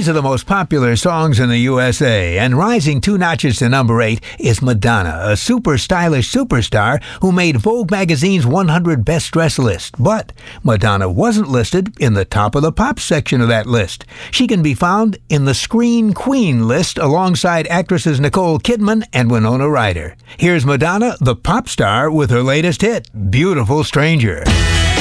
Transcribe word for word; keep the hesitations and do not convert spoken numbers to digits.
These are the most popular songs in the U S A, and rising two notches to number eight is Madonna, a super stylish superstar who made Vogue magazine's one hundred Best Dressed list. But Madonna wasn't listed in the top of the pop section of that list. She can be found in the Screen Queen list alongside actresses Nicole Kidman and Winona Ryder. Here's Madonna, the pop star, with her latest hit, Beautiful Stranger.